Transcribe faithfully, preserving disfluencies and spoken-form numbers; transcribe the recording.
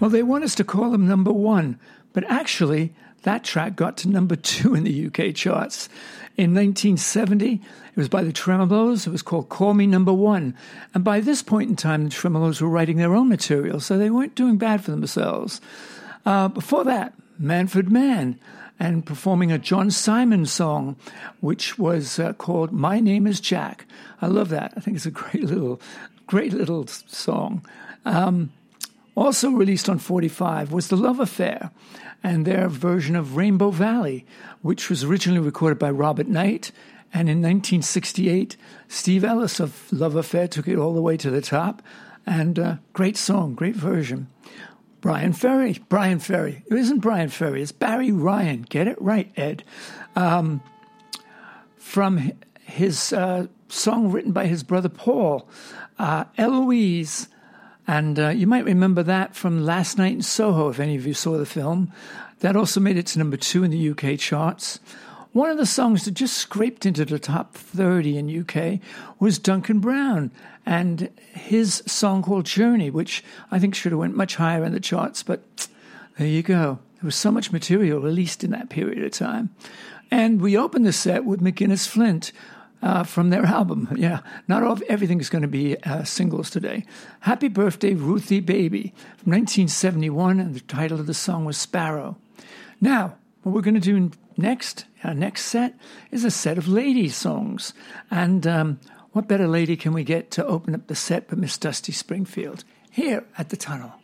Well, they want us to call them number one, but actually that track got to number two in the U K charts. In nineteen seventy, it was by the Tremeloes. It was called Call Me Number One. And by this point in time, the Tremeloes were writing their own material, so they weren't doing bad for themselves. Uh, before that, Manfred Mann, and performing a John Simon song, which was uh, called My Name is Jack. I love that. I think it's a great little, great little song. Um, also released on forty-five was The Love Affair, and their version of Rainbow Valley, which was originally recorded by Robert Knight. And in nineteen sixty-eight, Steve Ellis of Love Affair took it all the way to the top. And uh, great song, great version. Brian Ferry, Brian Ferry. It isn't Brian Ferry, it's Barry Ryan. Get it right, Ed. Um, from his uh, song written by his brother Paul, uh, Eloise. And uh, you might remember that from Last Night in Soho, if any of you saw the film. That also made it to number two in the U K charts. One of the songs that just scraped into the top thirty in U K was Duncan Brown and his song called Journey, which I think should have went much higher in the charts, but there you go. There was so much material released in that period of time. And we opened the set with McGuinness Flint uh, from their album. Yeah, not all everything's going to be uh, singles today. Happy Birthday, Ruthie Baby, from nineteen seventy-one, and the title of the song was Sparrow. Now, what we're going to do next, our next set, is a set of ladies' songs. And um, what better lady can we get to open up the set but Miss Dusty Springfield here at the Tunnel?